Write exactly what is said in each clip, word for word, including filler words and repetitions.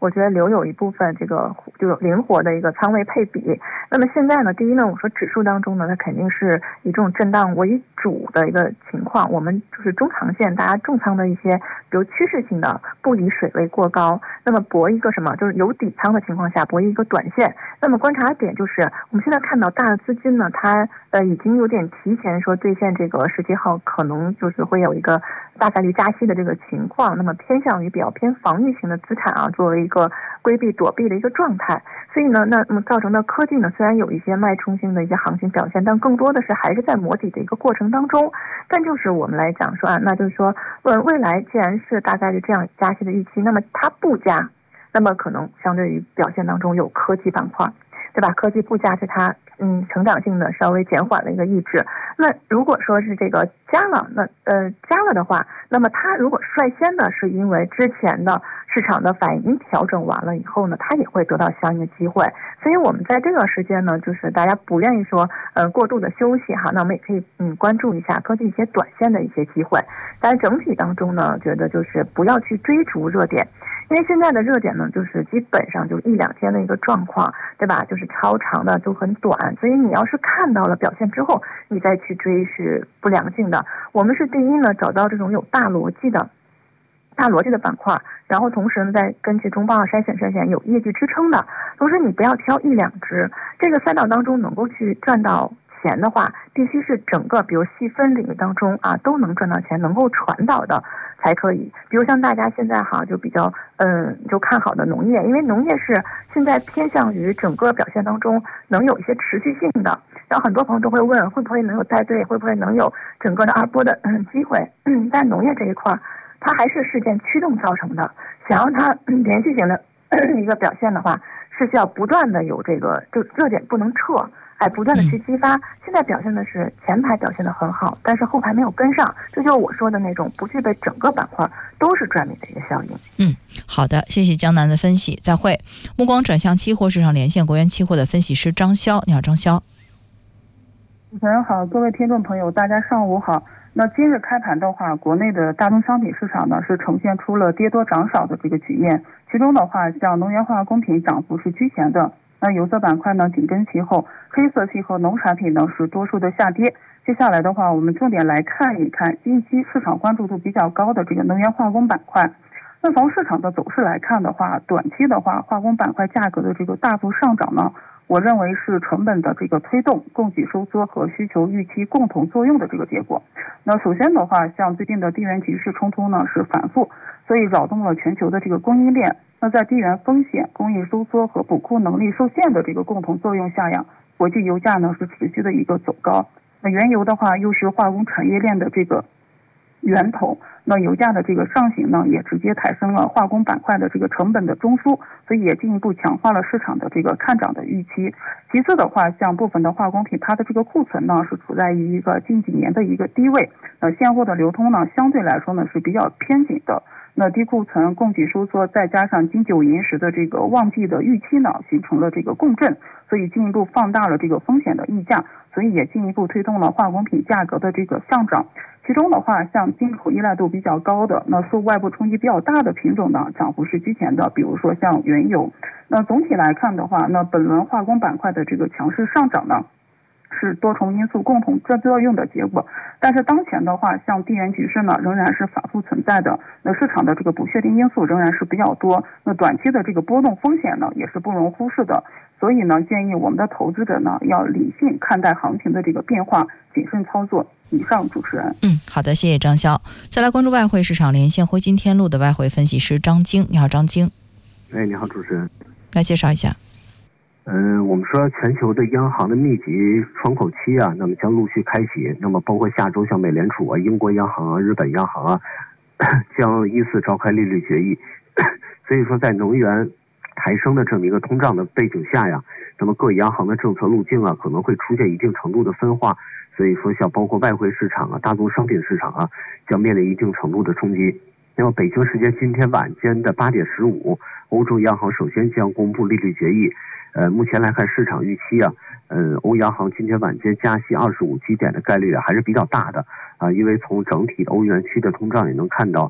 我觉得留有一部分这个就灵活的一个仓位配比。那么现在呢，第一呢，我说指数当中呢，它肯定是以这种震荡为主的一个情况，我们就是中长线大家重仓的一些比如趋势性的，不以水位过高，那么博一个什么，就是有底仓的情况下博一个短线。那么观察点就是我们现在看到大的资金呢，它呃已经有点提前说兑现这个十七号可能就是会有一个大概率加息的这个情况，那么偏向于比较偏防御型的资产啊，作为一个规避躲避的一个状态。所以呢，那那么造成的科技呢，虽然有一些脉冲性的一些行情表现，但更多的是还是在磨底的一个过程当中。但就是我们来讲说啊，那就是说，呃，未来既然是大概率这样加息的预期，那么它不加，那么可能相对于表现当中有科技板块，对吧？科技不加是它嗯成长性的稍微减缓了一个抑制。那如果说是这个加了，那呃加了的话，那么它如果率先的是因为之前的市场的反应调整完了以后呢，它也会得到相应的机会。所以我们在这个时间呢，就是大家不愿意说呃过度的休息哈，那我们也可以嗯关注一下科技一些短线的一些机会。但整体当中呢，觉得就是不要去追逐热点。因为现在的热点呢，就是基本上就一两天的一个状况，对吧？就是超长的就很短，所以你要是看到了表现之后，你再去追是不良性的。我们是第一呢，找到这种有大逻辑的、大逻辑的板块，然后同时呢，再根据中报筛选筛选有业绩支撑的，同时你不要挑一两只，这个赛道当中能够去赚到钱的话，必须是整个比如细分领域当中啊都能赚到钱，能够传导的才可以。比如像大家现在哈就比较嗯就看好的农业，因为农业是现在偏向于整个表现当中能有一些持续性的，然后很多朋友都会问会不会能有带队，会不会能有整个的二波的嗯机会，嗯，但农业这一块它还是事件驱动造成的，想要它、嗯、连续型的一个表现的话，是需要不断的有这个就热点不能撤，哎，不断的去激发。现在表现的是前排表现的很好，但是后排没有跟上，这就是我说的那种不具备整个板块都是赚米的一个效应。 嗯，好的，谢谢江南的分析，再会。目光转向期货市场连线国元期货的分析师张潇，你好，张潇。 主持人好，各位听众朋友，大家上午好。那今日开盘的话，国内的大宗商品市场呢是呈现出了跌多涨少的这个局面，其中的话，像能源化工品涨幅是居前的，那有色板块呢紧跟其后，黑色系和农产品呢是多数的下跌。接下来的话，我们重点来看一看近期市场关注度比较高的这个能源化工板块。那从市场的走势来看的话，短期的话，化工板块价格的这个大幅上涨呢，我认为是成本的这个推动、供给收缩和需求预期共同作用的这个结果。那首先的话，像最近的地缘局势冲突呢是反复，所以扰动了全球的这个供应链。那在地缘风险、供应收缩和补库能力受限的这个共同作用下呀，国际油价呢是持续的一个走高。那原油的话又是化工产业链的这个源头，那油价的这个上行呢，也直接抬升了化工板块的这个成本的中枢，所以也进一步强化了市场的这个看涨的预期。其次的话，像部分的化工品，它的这个库存呢是处在于一个近几年的一个低位，呃，现货的流通呢相对来说呢是比较偏紧的。那低库存、供给收缩，再加上金九银十的这个旺季的预期呢，形成了这个共振，所以进一步放大了这个风险的溢价，所以也进一步推动了化工品价格的这个上涨。其中的话，像进口依赖度比较高的，那受外部冲击比较大的品种呢，涨幅是居前的，比如说像原油。那总体来看的话，那本轮化工板块的这个强势上涨呢，是多重因素共同作用的结果。但是当前的话，像地缘局势呢仍然是反复存在的，那市场的这个不确定因素仍然是比较多，那短期的这个波动风险呢也是不容忽视的。所以呢，建议我们的投资者呢要理性看待行情的这个变化，谨慎操作。以上，主持人。 嗯，好的，谢谢张潇。再来关注外汇市场连线汇金天路的外汇分析师张晶，你好，张晶。 哎，你好，主持人。 来介绍一下。 嗯、呃，我们说全球的央行的密集窗口期啊，那么将陆续开启。那么包括下周像美联储啊、英国央行啊、日本央行啊，将依次召开利率决议。所以说，在能源抬升的这么一个通胀的背景下呀，那么各央行的政策路径啊，可能会出现一定程度的分化。所以说，像包括外汇市场啊、大宗商品市场啊，将面临一定程度的冲击。那么北京时间今天晚间的八点十五，欧洲央行首先将公布利率决议。呃，目前来看，市场预期啊，嗯，欧央行今天晚间加息二十五基点的概率啊还是比较大的啊，因为从整体的欧元区的通胀也能看到，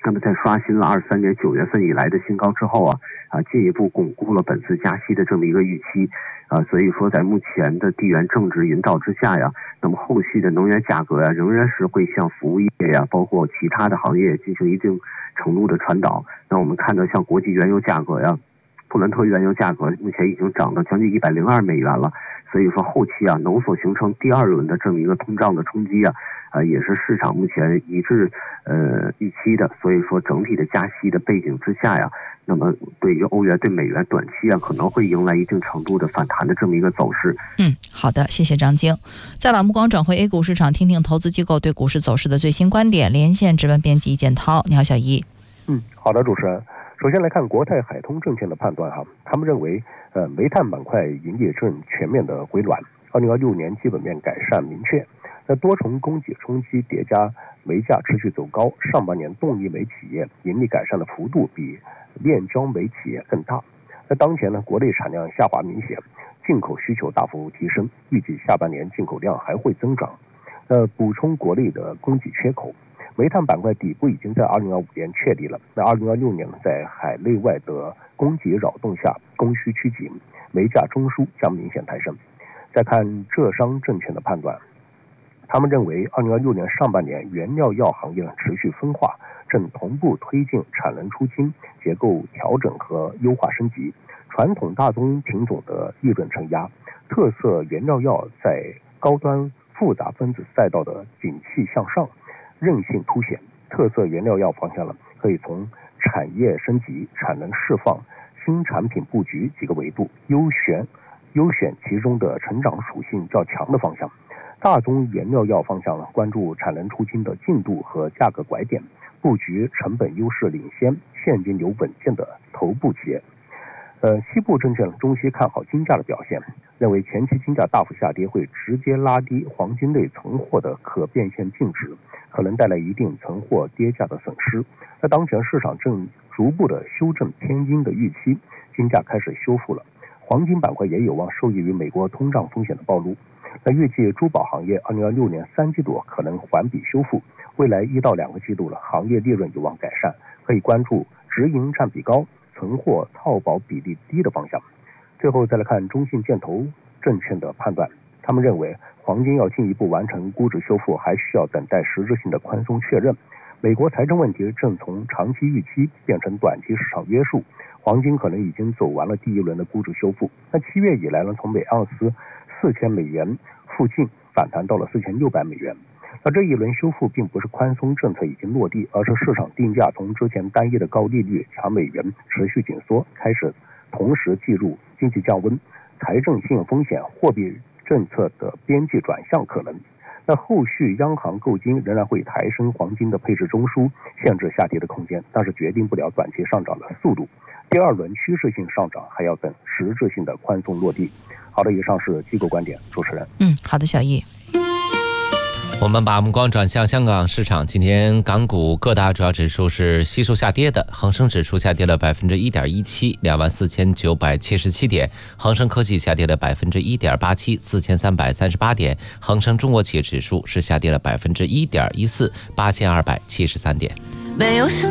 那么在刷新了二三年九月份以来的新高之后啊，啊进一步巩固了本次加息的这么一个预期啊，所以说在目前的地缘政治引导之下呀，那么后续的能源价格呀，仍然是会向服务业呀，包括其他的行业进行一定程度的传导。那我们看到像国际原油价格呀，布伦特原油价格目前已经涨到将近一百零二美元了，所以说后期啊能否形成第二轮的这么一个通胀的冲击啊，啊也是市场目前一致呃预期的。所以说整体的加息的背景之下呀，那么对于欧元对美元短期啊可能会迎来一定程度的反弹的这么一个走势。 嗯，好的，谢谢张晶。再把目光转回 A 股市场，听听投资机构对股市走势的最新观点。连线值班编辑建涛，你好，小易。 嗯，好的，主持人。首先来看国泰海通证券的判断哈，他们认为，呃，煤炭板块营业正全面的回暖，二零二六年基本面改善明确。那多重供给冲击叠加，煤价持续走高，上半年动力煤企业盈利改善的幅度比炼焦煤企业更大。那当前呢，国内产量下滑明显，进口需求大幅提升，预计下半年进口量还会增长，呃，补充国内的供给缺口。煤炭板块底部已经在二零二五年确立了，那二零二六年在海内外的供给扰动下，供需趋紧，煤价中枢将明显抬升。再看浙商证券的判断，他们认为二零二六年上半年原料药行业持续分化，正同步推进产能出清、结构调整和优化升级，传统大宗品种的利润承压，特色原料药在高端复杂分子赛道的景气向上，韧性凸显。特色原料药方向了，可以从产业升级、产能释放、新产品布局几个维度优选优选其中的成长属性较强的方向。大宗原料药方向呢，关注产能出清的进度和价格拐点，布局成本优势领先、现金流稳健的头部企业。呃，西部证券中期看好金价的表现，认为前期金价大幅下跌会直接拉低黄金类存货的可变现净值，可能带来一定存货跌价的损失。那当前市场正逐步的修正偏阴的预期，金价开始修复了，黄金板块也有望受益于美国通胀风险的暴露。那预计珠宝行业二零二六年三季度可能环比修复，未来一到两个季度了，行业利润有望改善，可以关注直营占比高、存货套保比例低的方向。最后再来看中信建投证券的判断，他们认为黄金要进一步完成估值修复，还需要等待实质性的宽松确认。美国财政问题正从长期预期变成短期市场约束，黄金可能已经走完了第一轮的估值修复。那七月以来呢，从每盎司四千美元附近反弹到了四千六百美元。那这一轮修复并不是宽松政策已经落地，而是市场定价从之前单一的高利率、强美元持续紧缩，开始同时计入经济降温、财政性风险、货币政策的边际转向可能。那后续央行购金仍然会抬升黄金的配置中枢，限制下跌的空间，但是决定不了短期上涨的速度。第二轮趋势性上涨还要等实质性的宽松落地。好的，以上是机构观点，主持人。 嗯，好的，小易。 我们把目光转向香港市场，今天港股各大主要指数是悉数下跌的，恒生指数下跌了百分之一点一七，两万四千九百七十七点；恒生科技下跌了百分之一点八七，四千三百三十八点；恒生中国企业指数是下跌了百分之一点一四，八千二百七十三点。没有